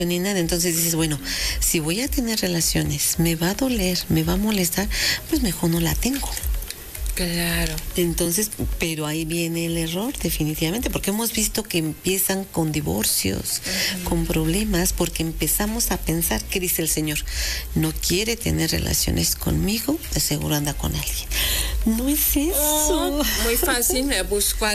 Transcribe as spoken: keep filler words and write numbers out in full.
ni nada. Entonces dices, bueno, si voy a tener relaciones, me va a doler, me va a molestar, pues mejor no la tengo. Claro. Entonces, pero ahí viene el error, definitivamente, porque hemos visto que empiezan con divorcios, uh-huh. con problemas, porque empezamos a pensar, ¿qué dice el Señor? No quiere tener relaciones conmigo, de seguro anda con alguien. No es eso. Oh, muy fácil, me busco a